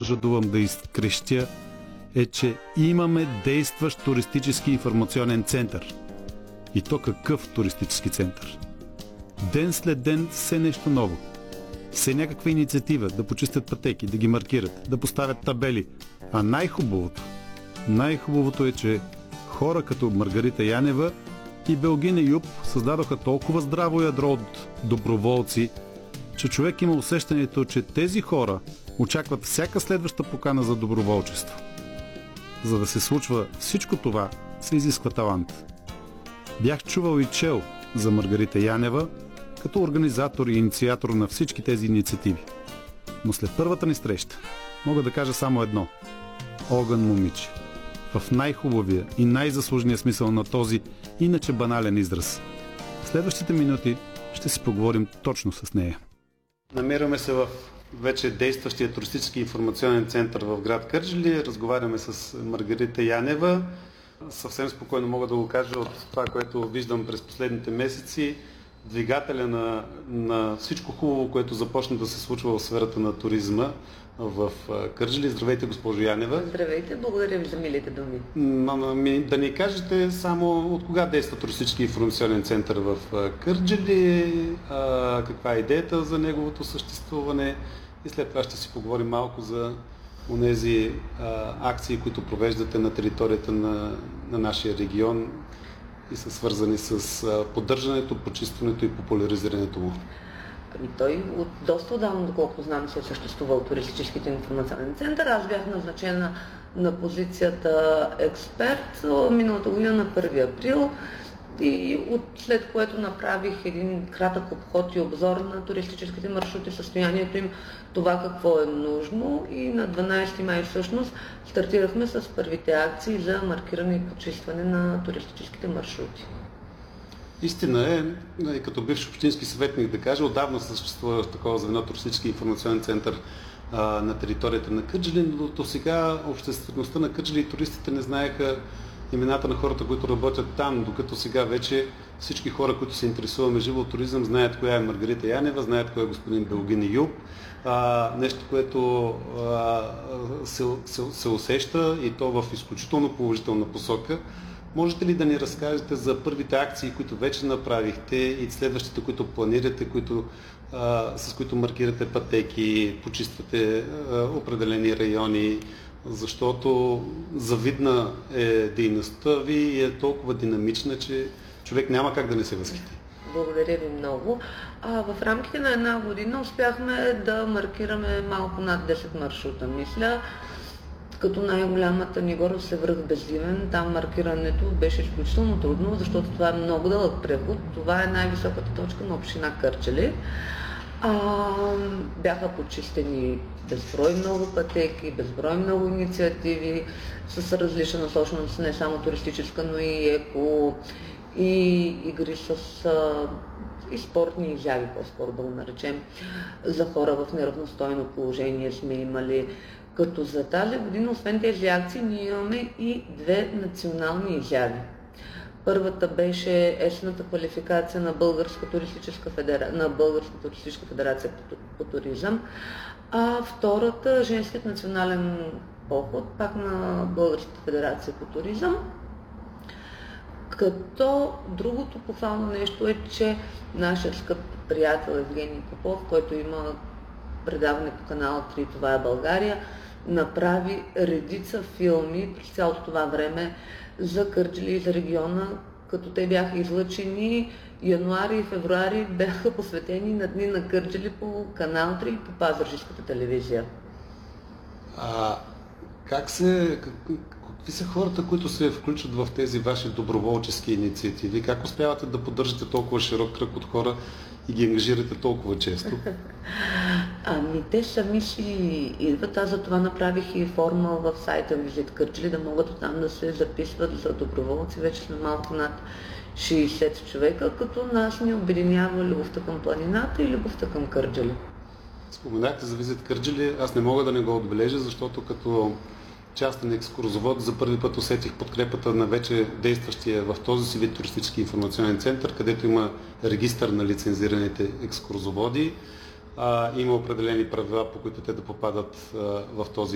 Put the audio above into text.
жадувам да изкрещя, е, че имаме действащ туристически информационен център. И то какъв туристически център? Ден след ден все нещо ново. Все някаква инициатива да почистят пътеки, да ги маркират, да поставят табели. А най-хубавото е, че хора като Маргарита Янева и Белгина Юб създадоха толкова здраво ядро от доброволци, че човек има усещането, че тези хора очакват всяка следваща покана за доброволчество. За да се случва всичко това, се изисква талант. Бях чувал и чел за Маргарита Янева като организатор и инициатор на всички тези инициативи. Но след първата ни среща мога да кажа само едно. Огън, момиче. В най-хубавия и най-заслужения смисъл на този иначе банален израз. В следващите минути ще си поговорим точно с нея. Намираме се в вече действащия туристически информационен център в град Кърджали. Разговаряме с Маргарита Янева. Съвсем спокойно мога да го кажа от това, което виждам през последните месеци. Двигателя на всичко хубаво, което започна да се случва в сферата на туризма в Кърджали. Здравейте, госпожо Янева. Здравейте, благодаря ви за милите думи. Да ни кажете само от кога действа туристически информационен център в Кърджали, каква е идеята за неговото съществуване и след това ще си поговорим малко за онези акции, които провеждате на територията на нашия регион и са свързани с поддържането, почистването и популяризирането му. Той от доста отдавна, доколкото знам, се е съществувал туристическите информационен център. Аз бях назначена на позицията експерт миналата година на 1 април и след което направих един кратък обход и обзор на туристическите маршрути, състоянието им, това какво е нужно и на 12 май всъщност стартирахме с първите акции за маркиране и почистване на туристическите маршрути. Истина е, като бивш общински съветник да кажа, отдавна съществува такова звено туристически информационен център на територията на Кърджали, но до сега обществеността на Кърджали и туристите не знаеха имената на хората, които работят там, докато сега вече всички хора, които се интересуваме живо от туризъм, знаят коя е Маргарита Янева, знаят кой е господин Белгин Юб. Нещо, което се усеща и то в изключително положителна посока. Можете ли да ни разкажете за първите акции, които вече направихте и следващите, които планирате, с които маркирате пътеки, почиствате определени райони, защото завидна е дейността ви и е толкова динамична, че човек няма как да не се възхити. Благодаря ви много. В рамките на една година успяхме да маркираме малко над 10 маршрута, мисля. Като най-голямата ни гора се връх Бездивен, там маркирането беше изключително трудно, защото това е много дълъг преход. Това е най-високата точка на община Кърджали. Бяха почистени безброй много пътеки, безброй много инициативи с различна насоченост, не само туристическа, но и еко, и игри и спортни изяви, по-скоро да го наречем, за хора в неравностойно положение сме имали. Като за тази година, освен тези акции, ние имаме и 2 национални изяви. Първата беше есенната квалификация на Българска туристическа федерация по туризъм, а втората женският национален поход, пак на Българската федерация по туризъм. Като другото похвално нещо е, че нашия скъп приятел Евгений Попов, който има предаване по канал 3, това е България, направи редица филми през цялото това време за Кърджали и за региона, като те бяха излъчени януари и февруари, бяха посветени на дни на Кърджали по канал 3 и по Пазарджишката телевизия. Какви са хората, които се включват в тези ваши доброволчески инициативи? Как успявате да поддържате толкова широк кръг от хора и ги ангажирате толкова често? Те сами си идват. Аз за това направих и форма в сайта Визит Кърджали, да могат оттам да се записват за доброволци. Вече сме малко над 60 човека, като нас ни обединява любовта към планината и любовта към Кърджали. Споменахте за Визит Кърджали. Аз не мога да не го отбележа, защото като частен екскурзовод за първи път усетих подкрепата на вече действащия в този си вид туристически информационен център, където има регистър на лицензираните екскурзоводи. Има определени правила, по които те да попадат в този